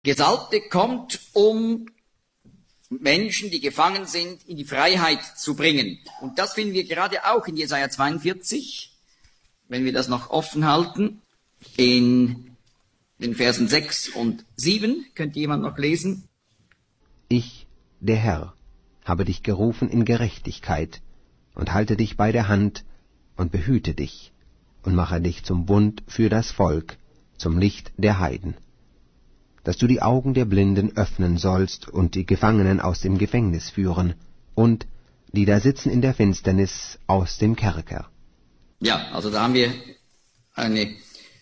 Gesalbte kommt, um Menschen, die gefangen sind, in die Freiheit zu bringen. Und das finden wir gerade auch in Jesaja 42, wenn wir das noch offen halten, in den Versen 6 und 7. Könnte jemand noch lesen? Ich, der Herr, habe dich gerufen in Gerechtigkeit und halte dich bei der Hand und behüte dich und mache dich zum Bund für das Volk, zum Licht der Heiden, dass du die Augen der Blinden öffnen sollst und die Gefangenen aus dem Gefängnis führen und die da sitzen in der Finsternis aus dem Kerker. Ja, also da haben wir eine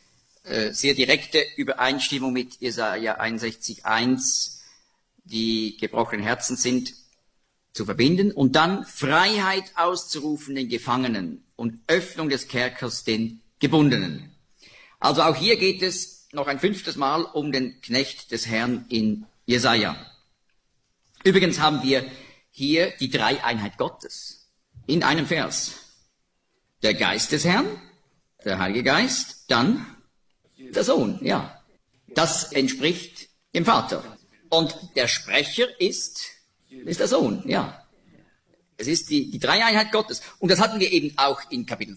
sehr direkte Übereinstimmung mit Jesaja 61,1, die gebrochenen Herzen sind, zu verbinden und dann Freiheit auszurufen den Gefangenen und Öffnung des Kerkers den Gebundenen. Also auch hier geht es noch ein 5. Mal um den Knecht des Herrn in Jesaja. Übrigens haben wir hier die Dreieinheit Gottes in einem Vers. Der Geist des Herrn, der Heilige Geist, dann der Sohn, ja. Das entspricht dem Vater. Und der Sprecher ist der Sohn, ja. Es ist die Dreieinheit Gottes. Und das hatten wir eben auch in Kapitel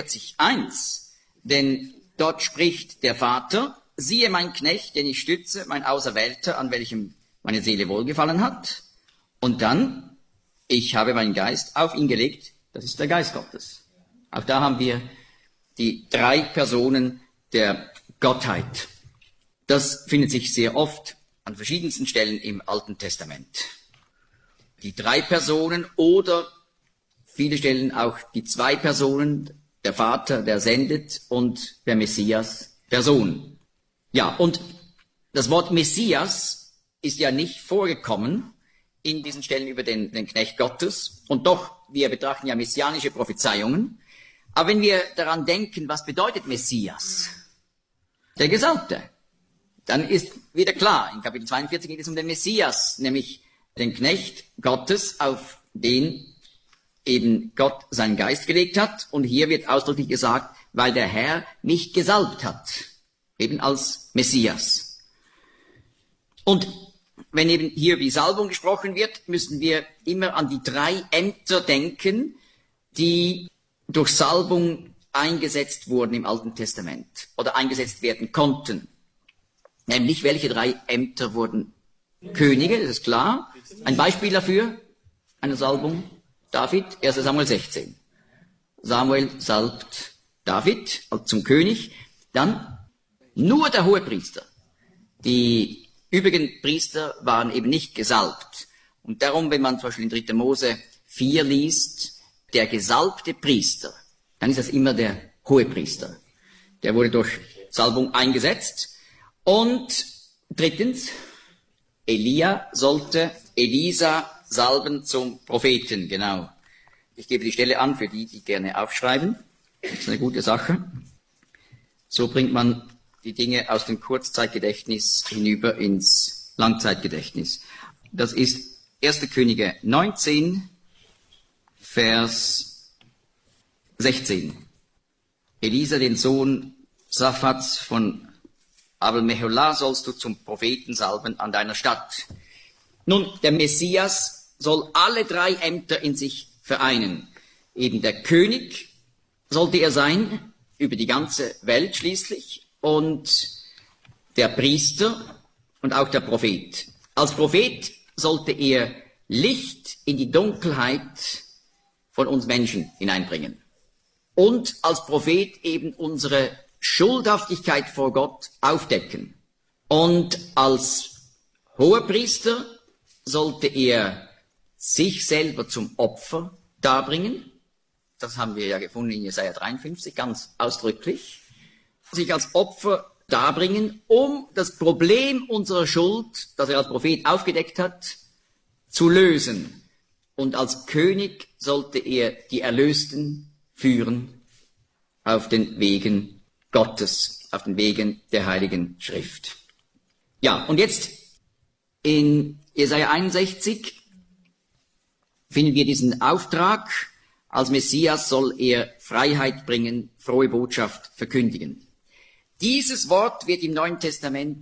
42,1. Denn dort spricht der Vater: Siehe mein Knecht, den ich stütze, mein Auserwählter, an welchem meine Seele wohlgefallen hat. Und dann: Ich habe meinen Geist auf ihn gelegt. Das ist der Geist Gottes. Auch da haben wir die 3 Personen der Gottheit. Das findet sich sehr oft an verschiedensten Stellen im Alten Testament. Die 3 Personen oder viele Stellen auch die 2 Personen, der Vater, der sendet, und der Messias, der Sohn. Ja, und das Wort Messias ist ja nicht vorgekommen in diesen Stellen über den Knecht Gottes. Und doch, wir betrachten ja messianische Prophezeiungen. Aber wenn wir daran denken, was bedeutet Messias? Der Gesalbte. Dann ist wieder klar, in Kapitel 42 geht es um den Messias, nämlich den Knecht Gottes, auf den eben Gott seinen Geist gelegt hat. Und hier wird ausdrücklich gesagt, weil der Herr mich gesalbt hat, eben als Messias. Und wenn eben hier über die Salbung gesprochen wird, müssen wir immer an die 3 Ämter denken, die durch Salbung eingesetzt wurden im Alten Testament oder eingesetzt werden konnten. Nämlich, welche 3 Ämter wurden Könige, das ist klar. Ein Beispiel dafür, eine Salbung: David, 1. Samuel 16. Samuel salbt David zum König. Dann nur der Hohepriester. Die übrigen Priester waren eben nicht gesalbt. Und darum, wenn man zum Beispiel in 3. Mose 4 liest, der gesalbte Priester, dann ist das immer der Hohepriester. Der wurde durch Salbung eingesetzt. Und 3. Elia sollte Elisa salben zum Propheten, genau. Ich gebe die Stelle an für die gerne aufschreiben. Das ist eine gute Sache. So bringt man die Dinge aus dem Kurzzeitgedächtnis hinüber ins Langzeitgedächtnis. Das ist 1. Könige 19, Vers 16. Elisa, den Sohn Saphats von Abel-Meholah, sollst du zum Propheten salben an deiner Stadt. Nun, der Messias soll alle 3 Ämter in sich vereinen. Eben der König sollte er sein, über die ganze Welt schließlich, und der Priester und auch der Prophet. Als Prophet sollte er Licht in die Dunkelheit von uns Menschen hineinbringen. Und als Prophet eben unsere Schuldhaftigkeit vor Gott aufdecken. Und als Hohepriester sollte er sich selber zum Opfer darbringen. Das haben wir ja gefunden in Jesaja 53 ganz ausdrücklich. Sich als Opfer darbringen, um das Problem unserer Schuld, das er als Prophet aufgedeckt hat, zu lösen. Und als König sollte er die Erlösten führen auf den Wegen Gottes, auf den Wegen der Heiligen Schrift. Ja, und jetzt in Jesaja 61 finden wir diesen Auftrag: Als Messias soll er Freiheit bringen, frohe Botschaft verkündigen. Dieses Wort wird im Neuen Testament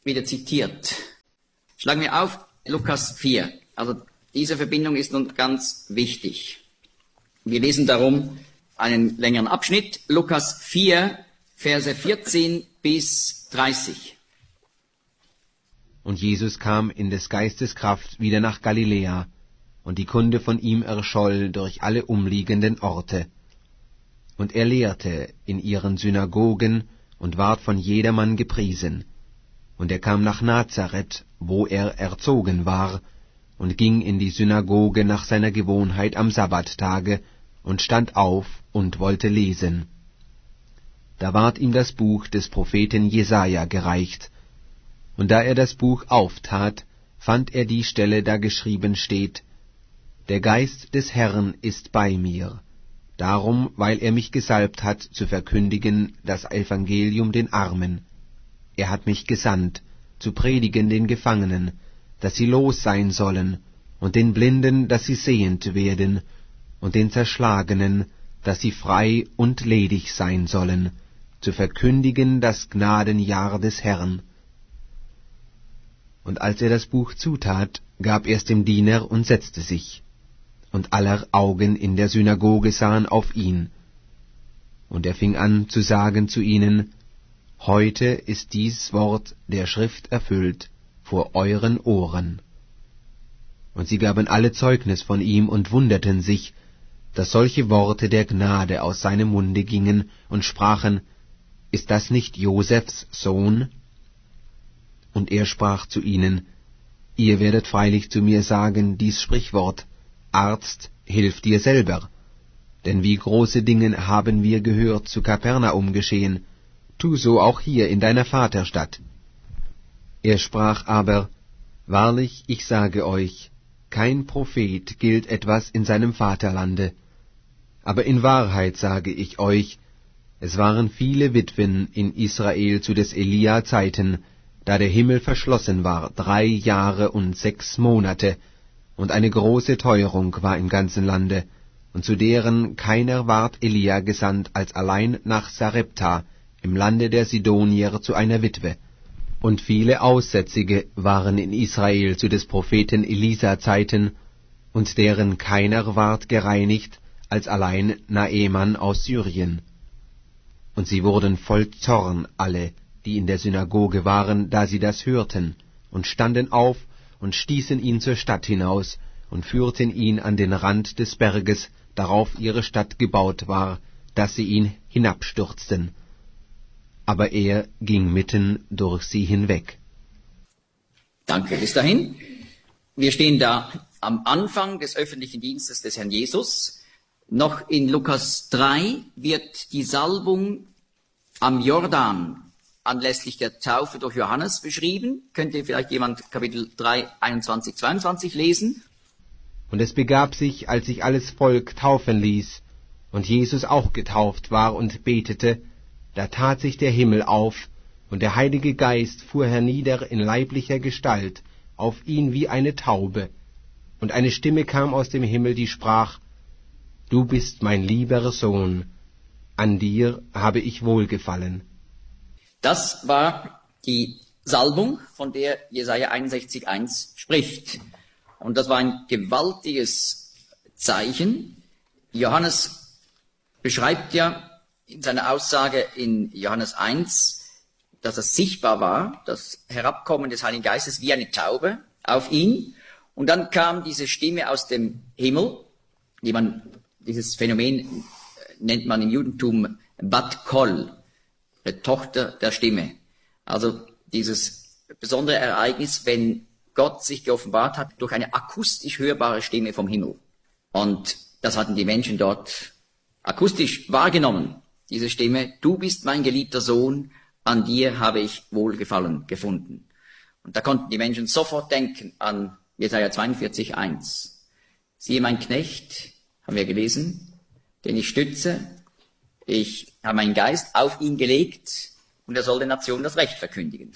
wieder zitiert. Schlagen wir auf Lukas 4. Also diese Verbindung ist nun ganz wichtig. Wir lesen darum einen längeren Abschnitt, Lukas 4, Verse 14 bis 30. Und Jesus kam in des Geistes Kraft wieder nach Galiläa, und die Kunde von ihm erscholl durch alle umliegenden Orte. Und er lehrte in ihren Synagogen und ward von jedermann gepriesen. Und er kam nach Nazareth, wo er erzogen war, und ging in die Synagoge nach seiner Gewohnheit am Sabbattage und stand auf und wollte lesen. Da ward ihm das Buch des Propheten Jesaja gereicht, und da er das Buch auftat, fand er die Stelle, da geschrieben steht: Der Geist des Herrn ist bei mir, darum, weil er mich gesalbt hat, zu verkündigen das Evangelium den Armen. Er hat mich gesandt, zu predigen den Gefangenen, dass sie los sein sollen, und den Blinden, dass sie sehend werden, und den Zerschlagenen, dass sie frei und ledig sein sollen, zu verkündigen das Gnadenjahr des Herrn. Und als er das Buch zutat, gab er's dem Diener und setzte sich. Und aller Augen in der Synagoge sahen auf ihn. Und er fing an zu sagen zu ihnen: Heute ist dies Wort der Schrift erfüllt vor euren Ohren. Und sie gaben alle Zeugnis von ihm und wunderten sich, dass solche Worte der Gnade aus seinem Munde gingen, und sprachen: Ist das nicht Josefs Sohn? Und er sprach zu ihnen: Ihr werdet freilich zu mir sagen, dies Sprichwort: Arzt, hilf dir selber. Denn wie große Dinge haben wir gehört zu Kapernaum geschehen, tu so auch hier in deiner Vaterstadt. Er sprach aber: Wahrlich, ich sage euch, kein Prophet gilt etwas in seinem Vaterlande. Aber in Wahrheit sage ich euch, es waren viele Witwen in Israel zu des Elia Zeiten, da der Himmel verschlossen war 3 Jahre und 6 Monate, und eine große Teuerung war im ganzen Lande, und zu deren keiner ward Elia gesandt, als allein nach Sarepta, im Lande der Sidonier, zu einer Witwe. Und viele Aussätzige waren in Israel zu des Propheten Elisa Zeiten, und deren keiner ward gereinigt, als allein Naeman aus Syrien. Und sie wurden voll Zorn alle, die in der Synagoge waren, da sie das hörten, und standen auf und stießen ihn zur Stadt hinaus und führten ihn an den Rand des Berges, darauf ihre Stadt gebaut war, dass sie ihn hinabstürzten. Aber er ging mitten durch sie hinweg. Danke, bis dahin. Wir stehen da am Anfang des öffentlichen Dienstes des Herrn Jesus. Noch in Lukas 3 wird die Salbung am Jordan anlässlich der Taufe durch Johannes beschrieben. Könnte vielleicht jemand Kapitel 3, 21, 22 lesen? Und es begab sich, als sich alles Volk taufen ließ, und Jesus auch getauft war und betete, da tat sich der Himmel auf, und der Heilige Geist fuhr hernieder in leiblicher Gestalt auf ihn wie eine Taube. Und eine Stimme kam aus dem Himmel, die sprach: Du bist mein lieber Sohn, an dir habe ich Wohlgefallen. Das war die Salbung, von der Jesaja 61,1 spricht. Und das war ein gewaltiges Zeichen. Johannes beschreibt ja in seiner Aussage in Johannes 1, dass es sichtbar war, das Herabkommen des Heiligen Geistes wie eine Taube auf ihn. Und dann kam diese Stimme aus dem Himmel, dieses Phänomen nennt man im Judentum Bat Kol, Tochter der Stimme. Also dieses besondere Ereignis, wenn Gott sich geoffenbart hat durch eine akustisch hörbare Stimme vom Himmel. Und das hatten die Menschen dort akustisch wahrgenommen, diese Stimme: Du bist mein geliebter Sohn, an dir habe ich Wohlgefallen gefunden. Und da konnten die Menschen sofort denken an Jesaja 42,1. Siehe mein Knecht, haben wir gelesen, den ich stütze. Ich habe meinen Geist auf ihn gelegt und er soll den Nationen das Recht verkündigen.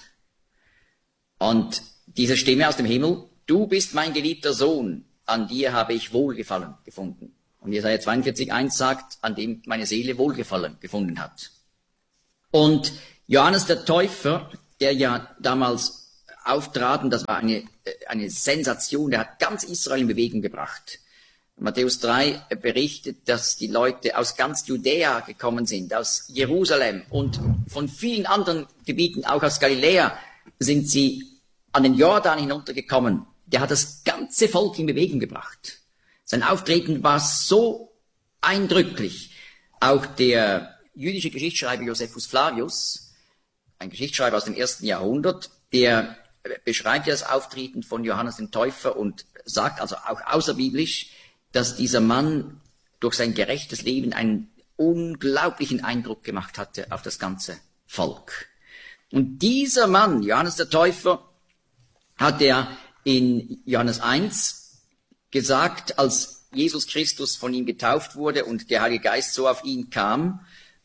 Und diese Stimme aus dem Himmel: Du bist mein geliebter Sohn, an dir habe ich Wohlgefallen gefunden. Und Jesaja 42,1 sagt, an dem meine Seele Wohlgefallen gefunden hat. Und Johannes der Täufer, der ja damals auftraten, das war eine Sensation, der hat ganz Israel in Bewegung gebracht. Matthäus 3 berichtet, dass die Leute aus ganz Judäa gekommen sind, aus Jerusalem und von vielen anderen Gebieten, auch aus Galiläa, sind sie an den Jordan hinuntergekommen. Der hat das ganze Volk in Bewegung gebracht. Sein Auftreten war so eindrücklich. Auch der jüdische Geschichtsschreiber Josephus Flavius, ein Geschichtsschreiber aus dem 1. Jahrhundert, der beschreibt ja das Auftreten von Johannes dem Täufer und sagt also auch außerbiblisch, dass dieser Mann durch sein gerechtes Leben einen unglaublichen Eindruck gemacht hatte auf das ganze Volk. Und dieser Mann, Johannes der Täufer, hat er in Johannes 1 gesagt, als Jesus Christus von ihm getauft wurde und der Heilige Geist so auf ihn kam,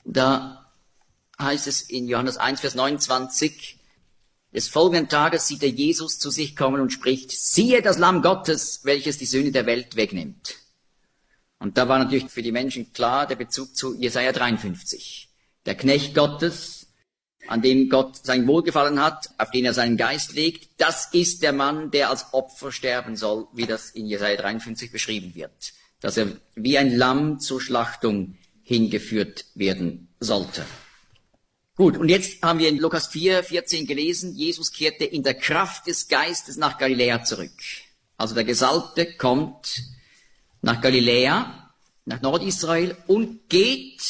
da heißt es in Johannes 1, Vers 29, des folgenden Tages sieht er Jesus zu sich kommen und spricht, siehe das Lamm Gottes, welches die Sünde der Welt wegnimmt. Und da war natürlich für die Menschen klar der Bezug zu Jesaja 53. Der Knecht Gottes, an dem Gott sein Wohlgefallen hat, auf den er seinen Geist legt, das ist der Mann, der als Opfer sterben soll, wie das in Jesaja 53 beschrieben wird. Dass er wie ein Lamm zur Schlachtung hingeführt werden sollte. Gut, und jetzt haben wir in Lukas 4, 14 gelesen, Jesus kehrte in der Kraft des Geistes nach Galiläa zurück. Also der Gesalbte kommt nach Galiläa, nach Nordisrael und geht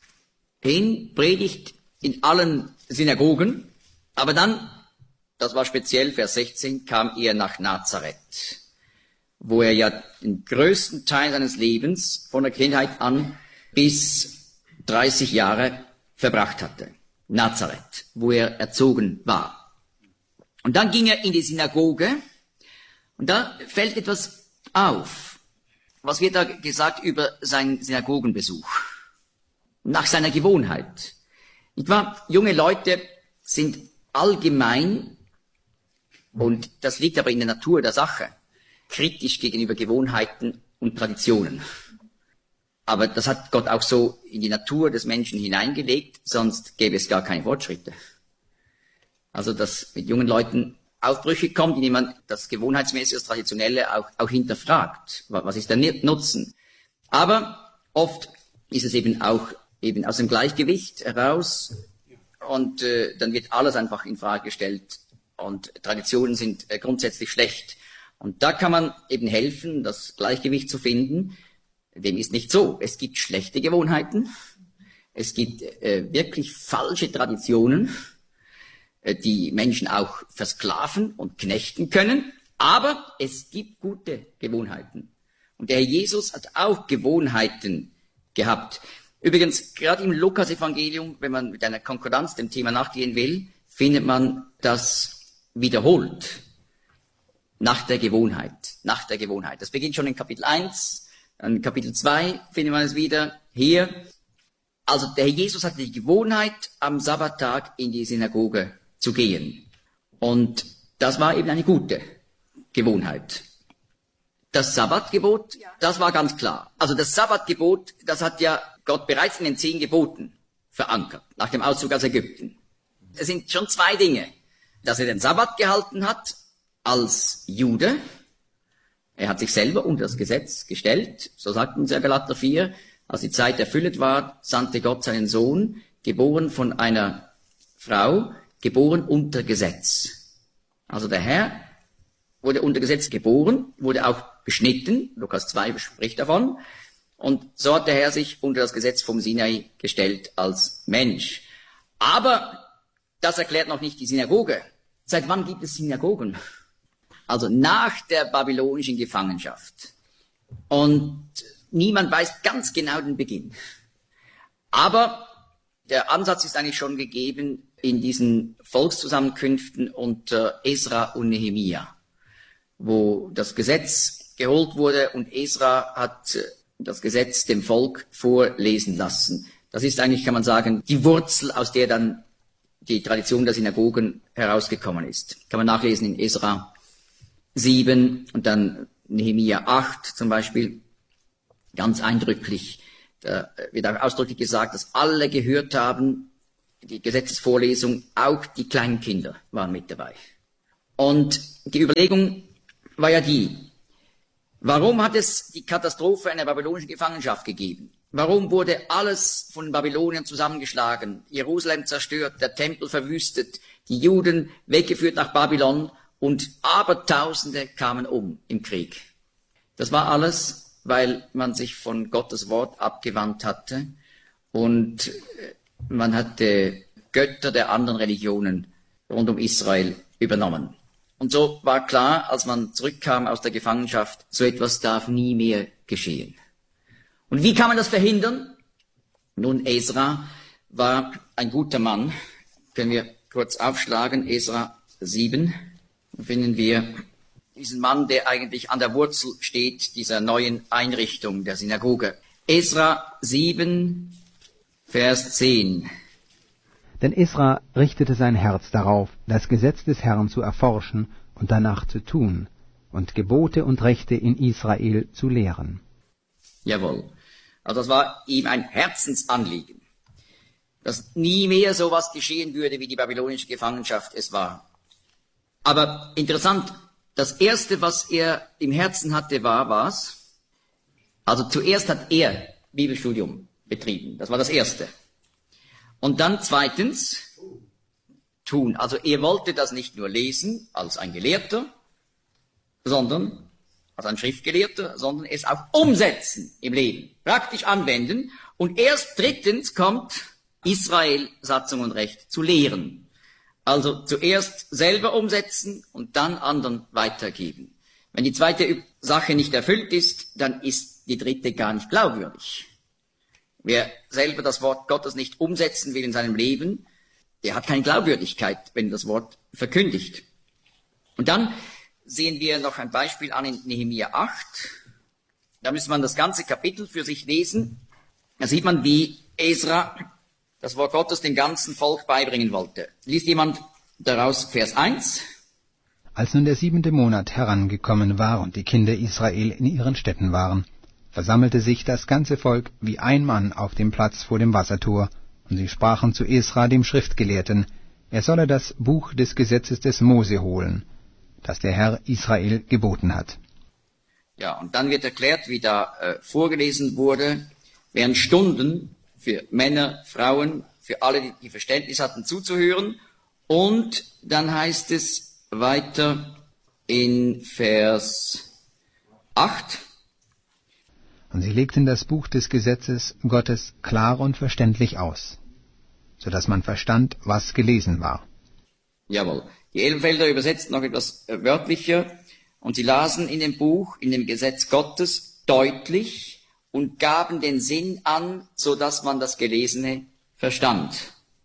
hin, predigt in allen Synagogen, aber dann, das war speziell Vers 16, kam er nach Nazareth, wo er ja den größten Teil seines Lebens von der Kindheit an bis 30 Jahre verbracht hatte. Nazareth, wo er erzogen war. Und dann ging er in die Synagoge und da fällt etwas auf. Was wird da gesagt über seinen Synagogenbesuch? Nach seiner Gewohnheit. Nicht wahr? Junge Leute sind allgemein, und das liegt aber in der Natur der Sache, kritisch gegenüber Gewohnheiten und Traditionen. Aber das hat Gott auch so in die Natur des Menschen hineingelegt, sonst gäbe es gar keine Fortschritte. Also, dass mit jungen Leuten Aufbrüche kommt, indem man das Gewohnheitsmäßige, das Traditionelle auch hinterfragt. Was ist der Nutzen? Aber oft ist es eben auch aus dem Gleichgewicht heraus und dann wird alles einfach in Frage gestellt und Traditionen sind grundsätzlich schlecht. Und da kann man eben helfen, das Gleichgewicht zu finden. Dem ist nicht so. Es gibt schlechte Gewohnheiten, es gibt wirklich falsche Traditionen, die Menschen auch versklaven und knechten können, aber es gibt gute Gewohnheiten. Und der Herr Jesus hat auch Gewohnheiten gehabt. Übrigens, gerade im Lukas-Evangelium, wenn man mit einer Konkordanz dem Thema nachgehen will, findet man das wiederholt. Nach der Gewohnheit. Das beginnt schon in Kapitel 1, dann Kapitel 2 findet man es wieder hier. Also der Herr Jesus hatte die Gewohnheit, am Sabbattag in die Synagoge zu gehen. Und das war eben eine gute Gewohnheit. Das Sabbatgebot, das war ganz klar. Also das Sabbatgebot, das hat ja Gott bereits in den 10 Geboten verankert, nach dem Auszug aus Ägypten. Es sind schon 2 Dinge, dass er den Sabbat gehalten hat als Jude. Er hat sich selber unter das Gesetz gestellt, so sagt uns ja Galater 4, als die Zeit erfüllt war, sandte Gott seinen Sohn, geboren von einer Frau, geboren unter Gesetz. Also der Herr wurde unter Gesetz geboren, wurde auch beschnitten, Lukas 2 spricht davon, und so hat der Herr sich unter das Gesetz vom Sinai gestellt als Mensch. Aber das erklärt noch nicht die Synagoge. Seit wann gibt es Synagogen? Also nach der babylonischen Gefangenschaft. Und niemand weiß ganz genau den Beginn. Aber der Ansatz ist eigentlich schon gegeben in diesen Volkszusammenkünften unter Esra und Nehemia, wo das Gesetz geholt wurde und Esra hat das Gesetz dem Volk vorlesen lassen. Das ist eigentlich, kann man sagen, die Wurzel, aus der dann die Tradition der Synagogen herausgekommen ist. Kann man nachlesen in Esra 7 und dann Nehemia 8 zum Beispiel. Ganz eindrücklich. Da wird auch ausdrücklich gesagt, dass alle gehört haben, die Gesetzesvorlesung, auch die kleinen Kinder waren mit dabei. Und die Überlegung war ja die, warum hat es die Katastrophe einer babylonischen Gefangenschaft gegeben? Warum wurde alles von den Babyloniern zusammengeschlagen, Jerusalem zerstört, der Tempel verwüstet, die Juden weggeführt nach Babylon und Abertausende kamen um im Krieg? Das war alles, weil man sich von Gottes Wort abgewandt hatte und man hatte Götter der anderen Religionen rund um Israel übernommen. Und so war klar, als man zurückkam aus der Gefangenschaft, so etwas darf nie mehr geschehen. Und wie kann man das verhindern? Nun, Esra war ein guter Mann. Können wir kurz aufschlagen, Esra 7. Da finden wir diesen Mann, der eigentlich an der Wurzel steht, dieser neuen Einrichtung der Synagoge. Esra 7, Vers 10. Denn Esra richtete sein Herz darauf, das Gesetz des Herrn zu erforschen und danach zu tun und Gebote und Rechte in Israel zu lehren. Jawohl. Also das war ihm ein Herzensanliegen, dass nie mehr sowas geschehen würde, wie die babylonische Gefangenschaft es war. Aber interessant, das Erste, was er im Herzen hatte, war was? Also zuerst hat er Bibelstudium betrieben. Das war das Erste. Und dann zweitens, tun. Also er wollte das nicht nur lesen als ein Gelehrter, sondern als ein Schriftgelehrter, sondern es auch umsetzen im Leben, praktisch anwenden. Und erst drittens kommt Israel Satzung und Recht zu lehren. Also zuerst selber umsetzen und dann anderen weitergeben. Wenn die zweite Sache nicht erfüllt ist, dann ist die dritte gar nicht glaubwürdig. Wer selber das Wort Gottes nicht umsetzen will in seinem Leben, der hat keine Glaubwürdigkeit, wenn das Wort verkündigt. Und dann sehen wir noch ein Beispiel an in Nehemia 8. Da müsste man das ganze Kapitel für sich lesen. Da sieht man, wie Esra das Wort Gottes dem ganzen Volk beibringen wollte. Liest jemand daraus Vers 1? Als nun der 7. Monat herangekommen war und die Kinder Israel in ihren Städten waren, versammelte sich das ganze Volk wie ein Mann auf dem Platz vor dem Wassertor, und sie sprachen zu Esra, dem Schriftgelehrten, er solle das Buch des Gesetzes des Mose holen, das der Herr Israel geboten hat. Ja, und dann wird erklärt, wie da vorgelesen wurde, während Stunden für Männer, Frauen, für alle, die Verständnis hatten, zuzuhören. Und dann heißt es weiter in Vers 8. Und sie legten das Buch des Gesetzes Gottes klar und verständlich aus, so dass man verstand, was gelesen war. Jawohl. Die Elbenfelder übersetzt noch etwas wörtlicher. Und sie lasen in dem Buch, in dem Gesetz Gottes deutlich und gaben den Sinn an, so dass man das Gelesene verstand.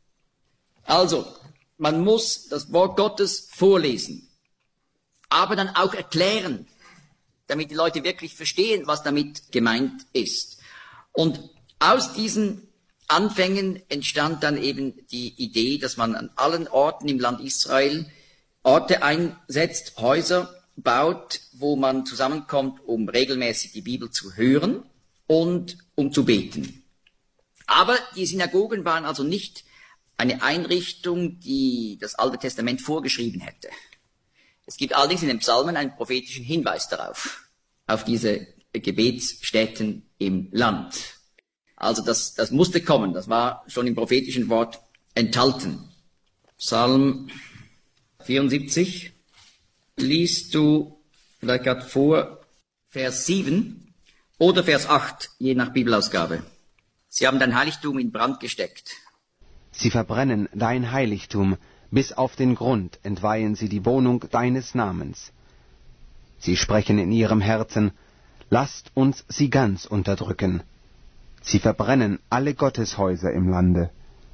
Also, man muss das Wort Gottes vorlesen, aber dann auch erklären, damit die Leute wirklich verstehen, was damit gemeint ist. Und aus diesen Anfängen entstand dann eben die Idee, dass man an allen Orten im Land Israel Orte einsetzt, Häuser baut, wo man zusammenkommt, um regelmäßig die Bibel zu hören und um zu beten. Aber die Synagogen waren also nicht eine Einrichtung, die das Alte Testament vorgeschrieben hätte. Es gibt allerdings in den Psalmen einen prophetischen Hinweis darauf, auf diese Gebetsstätten im Land. Also das musste kommen, das war schon im prophetischen Wort enthalten. Psalm 74, liest du vielleicht gerade vor Vers 7 oder Vers 8, je nach Bibelausgabe. Sie haben dein Heiligtum in Brand gesteckt. Sie verbrennen dein Heiligtum, bis auf den Grund entweihen sie die Wohnung deines Namens. Sie sprechen in ihrem Herzen, lasst uns sie ganz unterdrücken. Sie verbrennen alle Gotteshäuser im Lande.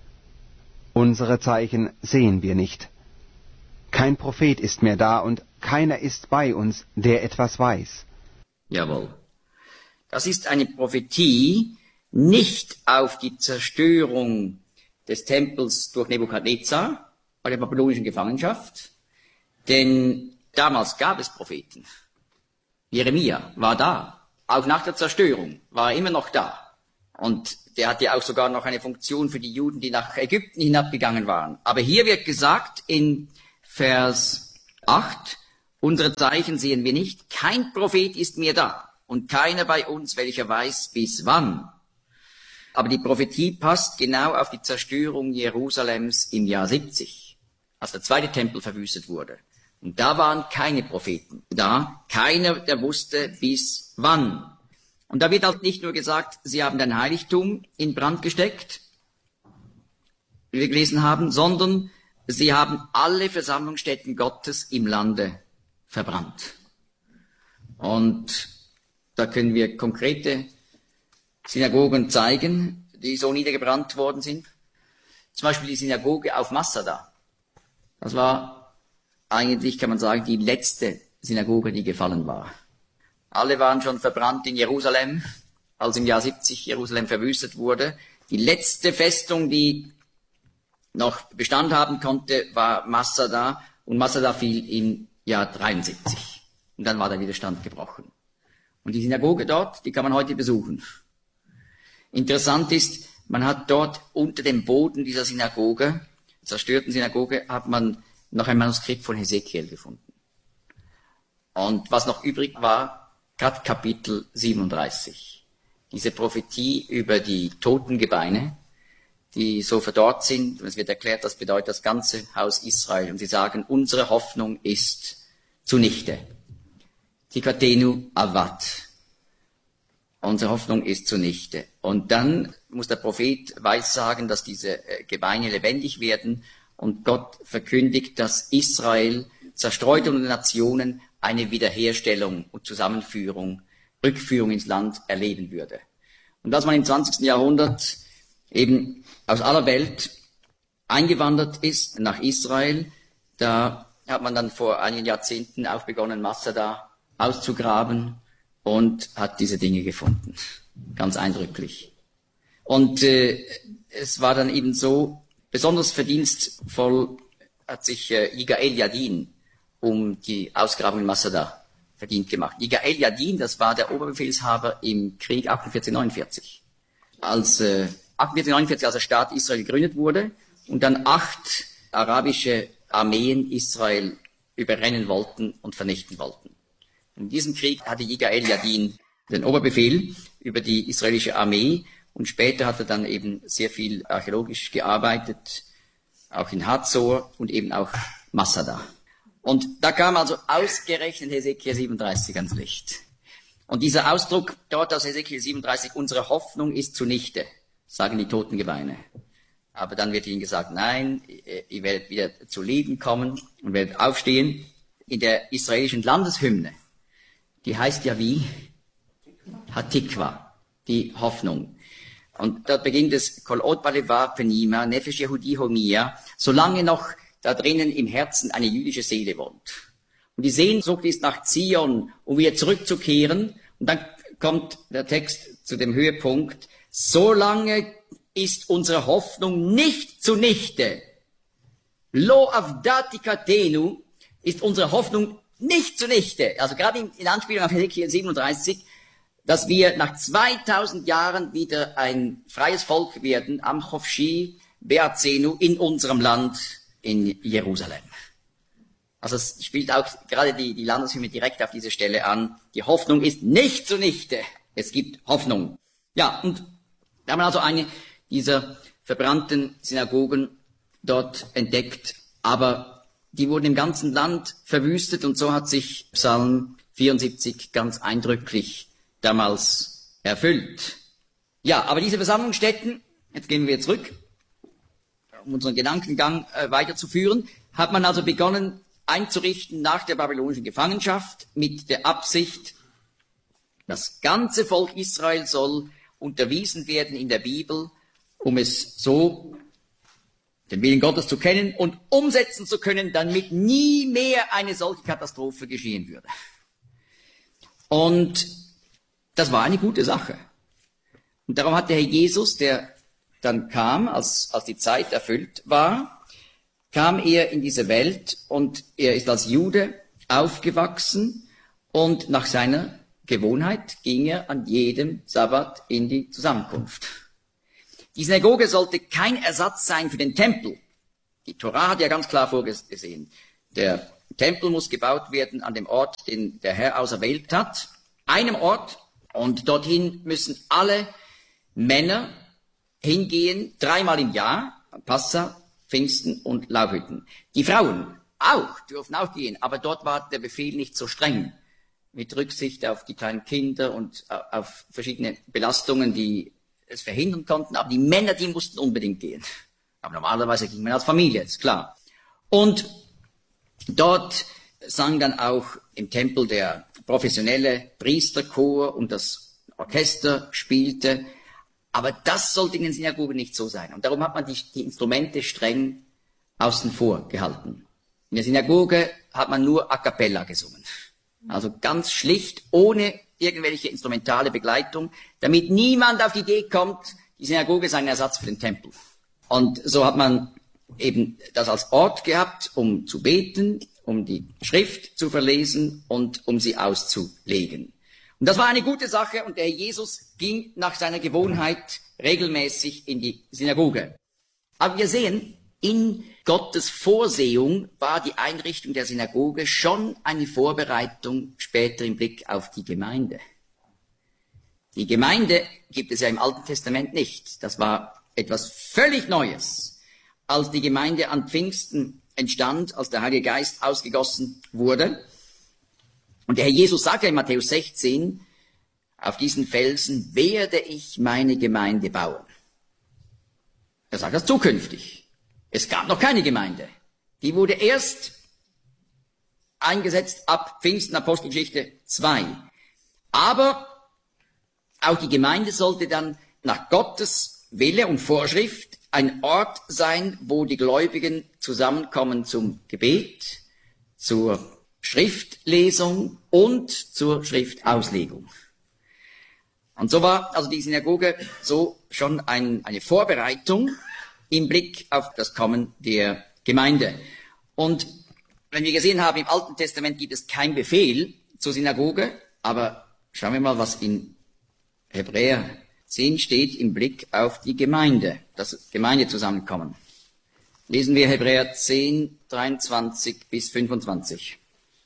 Unsere Zeichen sehen wir nicht. Kein Prophet ist mehr da und keiner ist bei uns, der etwas weiß. Jawohl. Das ist eine Prophetie nicht auf die Zerstörung des Tempels durch Nebukadnezar bei der babylonischen Gefangenschaft, denn damals gab es Propheten. Jeremia war da, auch nach der Zerstörung war er immer noch da. Und der hatte auch sogar noch eine Funktion für die Juden, die nach Ägypten hinabgegangen waren. Aber hier wird gesagt in Vers 8, unsere Zeichen sehen wir nicht, kein Prophet ist mehr da und keiner bei uns, welcher weiß, bis wann. Aber die Prophetie passt genau auf die Zerstörung Jerusalems im Jahr 70, als der zweite Tempel verwüstet wurde. Und da waren keine Propheten da, keiner, der wusste, bis wann. Und da wird halt nicht nur gesagt, sie haben ein Heiligtum in Brand gesteckt, wie wir gelesen haben, sondern sie haben alle Versammlungsstätten Gottes im Lande verbrannt. Und da können wir konkrete Synagogen zeigen, die so niedergebrannt worden sind. Zum Beispiel die Synagoge auf Masada. Das war eigentlich, kann man sagen, die letzte Synagoge, die gefallen war. Alle waren schon verbrannt in Jerusalem, als im Jahr 70 Jerusalem verwüstet wurde. Die letzte Festung, die noch Bestand haben konnte, war Masada. Und Masada fiel im Jahr 73. Und dann war der Widerstand gebrochen. Und die Synagoge dort, die kann man heute besuchen. Interessant ist, man hat dort unter dem Boden dieser Synagoge, zerstörten Synagoge, hat man noch ein Manuskript von Hesekiel gefunden. Und was noch übrig war, Gad Kapitel 37. Diese Prophetie über die toten Gebeine, die so verdorrt sind. Und es wird erklärt, das bedeutet das ganze Haus Israel. Und sie sagen, unsere Hoffnung ist zunichte. Tikatenu avad. Unsere Hoffnung ist zunichte. Und dann muss der Prophet weissagen, dass diese Gebeine lebendig werden. Und Gott verkündigt, dass Israel, zerstreut unter den Nationen, eine Wiederherstellung und Zusammenführung, Rückführung ins Land erleben würde. Und dass man im 20. Jahrhundert eben aus aller Welt eingewandert ist nach Israel, da hat man dann vor einigen Jahrzehnten auch begonnen, Masada auszugraben und hat diese Dinge gefunden. Ganz eindrücklich. Und es war dann eben so, besonders verdienstvoll hat sich Yigael Yadin um die Ausgrabung in Masada verdient gemacht. Yigael Yadin, das war der Oberbefehlshaber im Krieg 48-49. Als 48-49, als der Staat Israel gegründet wurde und dann 8 arabische Armeen Israel überrennen wollten und vernichten wollten. In diesem Krieg hatte Yigael Yadin den Oberbefehl über die israelische Armee und später hat er dann eben sehr viel archäologisch gearbeitet, auch in Hazor und eben auch Masada. Und da kam also ausgerechnet Hesekiel 37 ans Licht. Und dieser Ausdruck dort aus Hesekiel 37, unsere Hoffnung ist zunichte, sagen die toten Gebeine. Aber dann wird ihnen gesagt, nein, ihr werdet wieder zu Leben kommen und werdet aufstehen. In der israelischen Landeshymne, die heißt ja wie? Hatikwa, die Hoffnung. Und dort beginnt es, Kol od balevar penima, nefesh Yehudi homia, solange noch da drinnen im Herzen eine jüdische Seele wohnt. Und die Sehnsucht ist nach Zion, um wieder zurückzukehren. Und dann kommt der Text zu dem Höhepunkt, solange ist unsere Hoffnung nicht zunichte. Lo avdatikatenu ist unsere Hoffnung nicht zunichte. Also gerade in Anspielung auf Hesekiel 37, dass wir nach 2000 Jahren wieder ein freies Volk werden, am Chofshi Beazenu, in unserem Land, in Jerusalem. Also es spielt auch gerade die Landeshymne direkt auf diese Stelle an. Die Hoffnung ist nicht zunichte. Es gibt Hoffnung. Ja, und da haben wir also eine dieser verbrannten Synagogen dort entdeckt, aber die wurden im ganzen Land verwüstet und so hat sich Psalm 74 ganz eindrücklich damals erfüllt. Ja, aber diese Versammlungsstätten, jetzt gehen wir zurück, um unseren Gedankengang weiterzuführen, hat man also begonnen einzurichten nach der babylonischen Gefangenschaft mit der Absicht, das ganze Volk Israel soll unterwiesen werden in der Bibel, um es so den Willen Gottes zu kennen und umsetzen zu können, damit nie mehr eine solche Katastrophe geschehen würde. Und das war eine gute Sache. Und darum hat der Herr Jesus, der dann kam, als die Zeit erfüllt war, kam er in diese Welt und er ist als Jude aufgewachsen und nach seiner Gewohnheit ging er an jedem Sabbat in die Zusammenkunft. Die Synagoge sollte kein Ersatz sein für den Tempel. Die Torah hat ja ganz klar vorgesehen, der Tempel muss gebaut werden an dem Ort, den der Herr auserwählt hat, einem Ort, und dorthin müssen alle Männer hingehen, 3-mal im Jahr, Passa, Pfingsten und Laubhütten. Die Frauen dürfen auch gehen, aber dort war der Befehl nicht so streng, mit Rücksicht auf die kleinen Kinder und auf verschiedene Belastungen, die es verhindern konnten, aber die Männer, die mussten unbedingt gehen. Aber normalerweise ging man als Familie, ist klar. Und dort sang dann auch im Tempel der professionelle Priesterchor und das Orchester spielte. Aber das sollte in den Synagogen nicht so sein. Und darum hat man die Instrumente streng außen vor gehalten. In der Synagoge hat man nur a cappella gesungen. Also ganz schlicht, ohne irgendwelche instrumentale Begleitung, damit niemand auf die Idee kommt, die Synagoge sei ein Ersatz für den Tempel. Und so hat man eben das als Ort gehabt, um zu beten, um die Schrift zu verlesen und um sie auszulegen. Und das war eine gute Sache, und der Herr Jesus ging nach seiner Gewohnheit regelmäßig in die Synagoge. Aber wir sehen, in Gottes Vorsehung war die Einrichtung der Synagoge schon eine Vorbereitung später im Blick auf die Gemeinde. Die Gemeinde gibt es ja im Alten Testament nicht. Das war etwas völlig Neues. Als die Gemeinde an Pfingsten entstand, als der Heilige Geist ausgegossen wurde. Und der Herr Jesus sagt ja in Matthäus 16, auf diesen Felsen werde ich meine Gemeinde bauen. Er sagt das zukünftig. Es gab noch keine Gemeinde. Die wurde erst eingesetzt ab Pfingsten, Apostelgeschichte 2. Aber auch die Gemeinde sollte dann nach Gottes Wille und Vorschrift ein Ort sein, wo die Gläubigen zusammenkommen zum Gebet, zur Schriftlesung und zur Schriftauslegung. Und so war also die Synagoge so schon eine Vorbereitung im Blick auf das Kommen der Gemeinde. Und wenn wir gesehen haben, im Alten Testament gibt es keinen Befehl zur Synagoge, aber schauen wir mal, was in Hebräer 10 steht im Blick auf die Gemeinde, das Gemeindezusammenkommen. Lesen wir Hebräer 10, 23 bis 25.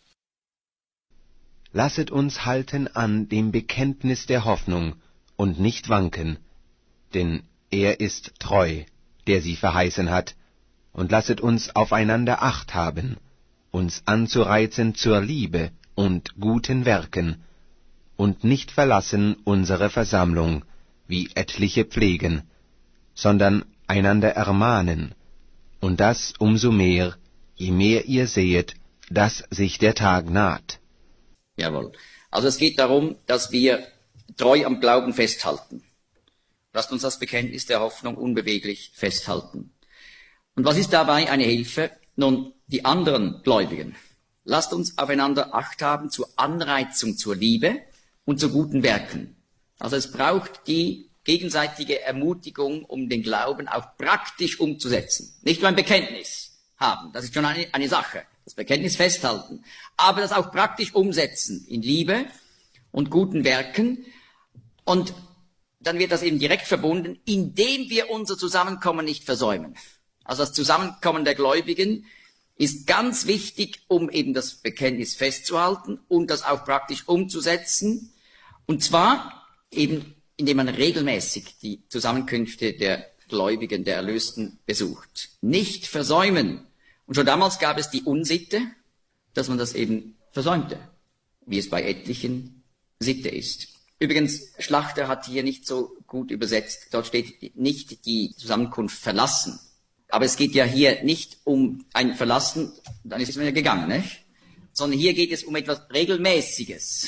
Lasset uns halten an dem Bekenntnis der Hoffnung und nicht wanken, denn er ist treu, der sie verheißen hat, und lasset uns aufeinander Acht haben, uns anzureizen zur Liebe und guten Werken, und nicht verlassen unsere Versammlung, wie etliche pflegen, sondern einander ermahnen, und das umso mehr, je mehr ihr sehet, dass sich der Tag naht. Jawohl. Also es geht darum, dass wir treu am Glauben festhalten. Lasst uns das Bekenntnis der Hoffnung unbeweglich festhalten. Und was ist dabei eine Hilfe? Nun, die anderen Gläubigen. Lasst uns aufeinander Acht haben zur Anreizung zur Liebe und zu guten Werken. Also es braucht die gegenseitige Ermutigung, um den Glauben auch praktisch umzusetzen. Nicht nur ein Bekenntnis haben, das ist schon eine Sache. Das Bekenntnis festhalten, aber das auch praktisch umsetzen in Liebe und guten Werken. Und dann wird das eben direkt verbunden, indem wir unser Zusammenkommen nicht versäumen. Also das Zusammenkommen der Gläubigen ist ganz wichtig, um eben das Bekenntnis festzuhalten und das auch praktisch umzusetzen. Und zwar eben, indem man regelmäßig die Zusammenkünfte der Gläubigen, der Erlösten besucht. Nicht versäumen. Und schon damals gab es die Unsitte, dass man das eben versäumte, wie es bei etlichen Sitte ist. Übrigens, Schlachter hat hier nicht so gut übersetzt. Dort steht nicht die Zusammenkunft verlassen. Aber es geht ja hier nicht um ein Verlassen, dann ist es wieder gegangen, nicht? Sondern hier geht es um etwas Regelmäßiges.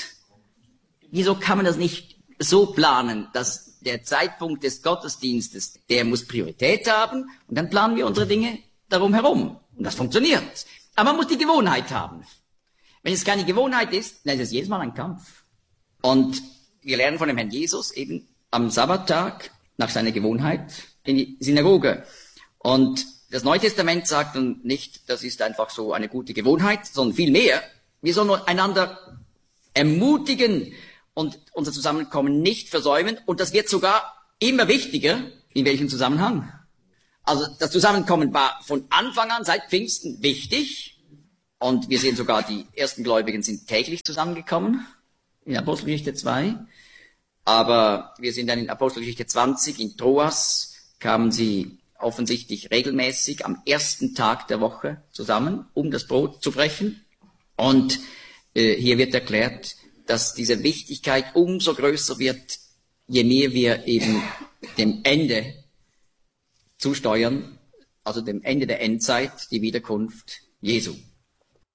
Wieso kann man das nicht so planen, dass der Zeitpunkt des Gottesdienstes, der muss Priorität haben, und dann planen wir unsere Dinge darum herum. Und das funktioniert. Aber man muss die Gewohnheit haben. Wenn es keine Gewohnheit ist, dann ist es jedes Mal ein Kampf. Und wir lernen von dem Herrn Jesus eben am Sabbattag nach seiner Gewohnheit in die Synagoge. Und das Neue Testament sagt dann nicht, das ist einfach so eine gute Gewohnheit, sondern vielmehr, wir sollen einander ermutigen und unser Zusammenkommen nicht versäumen. Und das wird sogar immer wichtiger. In welchem Zusammenhang? Also das Zusammenkommen war von Anfang an seit Pfingsten wichtig, Und wir sehen sogar, die ersten Gläubigen sind täglich zusammengekommen in Apostelgeschichte 2. Aber wir sind dann in Apostelgeschichte 20 in Troas, kamen sie offensichtlich regelmäßig am ersten Tag der Woche zusammen, um das Brot zu brechen. Und hier wird erklärt, dass diese Wichtigkeit umso größer wird, je mehr wir eben dem Ende zusteuern, also dem Ende der Endzeit, die Wiederkunft Jesu.